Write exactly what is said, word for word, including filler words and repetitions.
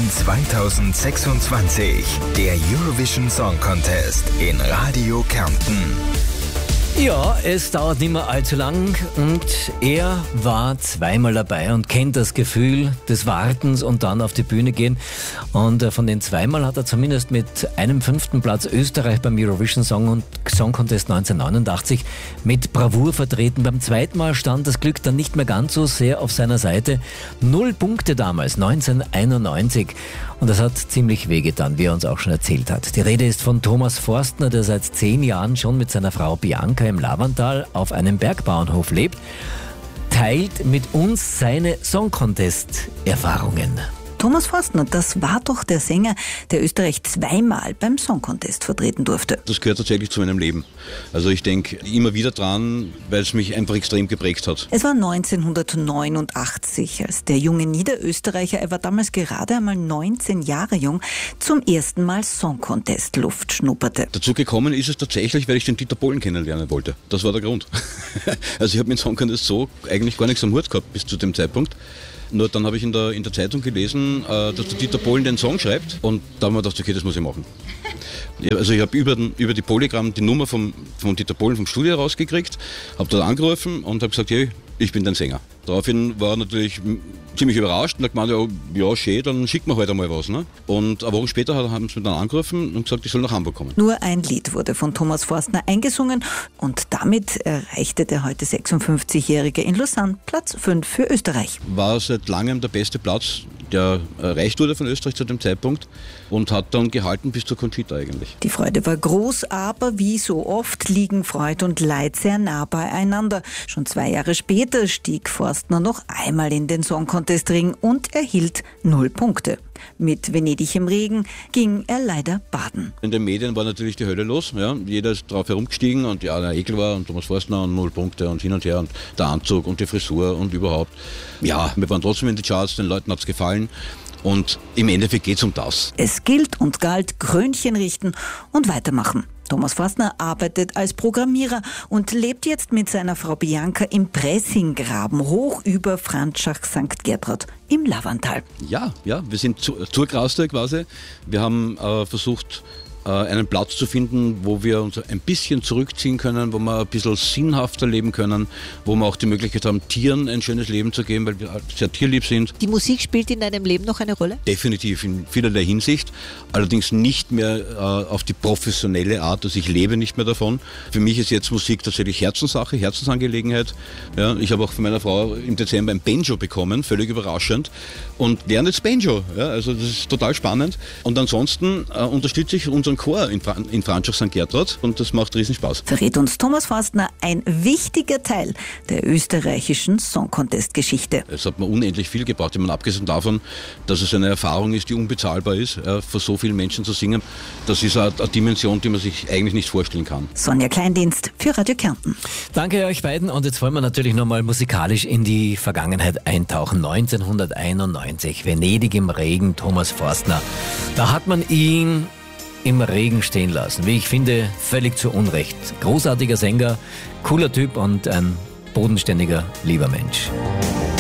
zweitausendsechsundzwanzig, der Eurovision Song Contest in Radio Kärnten. Ja, es dauert nicht mehr allzu lang und er war zweimal dabei und kennt das Gefühl des Wartens und dann auf die Bühne gehen. Und von den zweimal hat er zumindest mit einem fünften Platz Österreich beim Eurovision Song, Song Contest neunzehnhundertneunundachtzig mit Bravour vertreten. Beim zweiten Mal stand das Glück dann nicht mehr ganz so sehr auf seiner Seite. Null Punkte damals, neunzehnhunderteinundneunzig. Und das hat ziemlich wehgetan, wie er uns auch schon erzählt hat. Die Rede ist von Thomas Forstner, der seit zehn Jahren schon mit seiner Frau Bianca im Lavantal auf einem Bergbauernhof lebt, teilt mit uns seine Song-Contest-Erfahrungen. Thomas Forstner, das war doch der Sänger, der Österreich zweimal beim Song Contest vertreten durfte. Das gehört tatsächlich zu meinem Leben. Also ich denke immer wieder dran, weil es mich einfach extrem geprägt hat. Es war neunzehnhundertneunundachtzig, als der junge Niederösterreicher, er war damals gerade einmal neunzehn Jahre jung, zum ersten Mal Song Contest Luft schnupperte. Dazu gekommen ist es tatsächlich, weil ich den Dieter Bohlen kennenlernen wollte. Das war der Grund. Also ich habe mit Song Contest so eigentlich gar nichts am Hut gehabt bis zu dem Zeitpunkt. Nur dann habe ich in der, in der Zeitung gelesen, äh, dass der Dieter Bohlen den Song schreibt und da haben wir gedacht, okay, das muss ich machen. Ja, also ich habe über, über die Polygram die Nummer vom, vom Dieter Bohlen vom Studio rausgekriegt, habe da angerufen und habe gesagt, hey, ich bin dein Sänger. Daraufhin war er natürlich ziemlich überrascht und hat gemeint, ja, schön, dann schick mir heute einmal was. Ne? Und eine Woche später haben sie mir dann angerufen und gesagt, ich soll nach Hamburg kommen. Nur ein Lied wurde von Thomas Forstner eingesungen und damit erreichte der heute sechsundfünfzigjährige in Lausanne Platz fünf für Österreich. War seit langem der beste Platz, der erreicht wurde von Österreich zu dem Zeitpunkt und hat dann gehalten bis zur Conchita eigentlich. Die Freude war groß, aber wie so oft liegen Freud und Leid sehr nah beieinander. Schon zwei Jahre später stieg Forstner noch einmal in den Song Contest Ring und erhielt null Punkte. Mit Venedig im Regen ging er leider baden. In den Medien war natürlich die Hölle los. Ja. Jeder ist drauf herumgestiegen und ja, der Ekel war und Thomas Forstner und null Punkte und hin und her und der Anzug und die Frisur und überhaupt. Ja, wir waren trotzdem in den Charts, den Leuten hat es gefallen. Und im Endeffekt geht es um das. Es gilt und galt, Krönchen richten und weitermachen. Thomas Forstner arbeitet als Programmierer und lebt jetzt mit seiner Frau Bianca im Pressinggraben hoch über Franschach Sankt Gertrud im Lavantal. Ja, ja, wir sind zu, zur Grauste quasi. Wir haben äh, versucht, äh, einen Platz zu finden, wo wir uns ein bisschen zurückziehen können, wo wir ein bisschen sinnhafter leben können, wo wir auch die Möglichkeit haben, Tieren ein schönes Leben zu geben, weil wir sehr tierlieb sind. Die Musik spielt in deinem Leben noch eine Rolle? Definitiv, in vielerlei Hinsicht. Allerdings nicht mehr äh, auf die professionelle Art, also ich lebe nicht mehr davon. Für mich ist jetzt Musik tatsächlich Herzenssache, Herzensangelegenheit. Ja, ich habe auch von meiner Frau im Dezember ein Banjo bekommen, völlig überraschend, und lerne jetzt Banjo. Ja, also das ist total spannend. Und ansonsten äh, unterstütze ich unseren Chor in, Fra- in Franschach Sankt Gertrud und das macht riesen Spaß. Verrät uns Thomas Forstner, ein wichtiger Teil der österreichischen Song Contest Geschichte. Es hat mir unendlich viel gebracht. Ich meine, abgesehen davon, dass es eine Erfahrung ist, die unbezahlbar ist, ja, für so viele Menschen zu singen. Das ist eine, eine Dimension, die man sich eigentlich nicht vorstellen kann. Sonja Kleindienst für Radio Kärnten. Danke euch beiden und jetzt wollen wir natürlich nochmal musikalisch in die Vergangenheit eintauchen. neunzehnhunderteinundneunzig, Venedig im Regen, Thomas Forstner. Da hat man ihn im Regen stehen lassen. Wie ich finde, völlig zu Unrecht. Großartiger Sänger, cooler Typ und ein bodenständiger, lieber Mensch.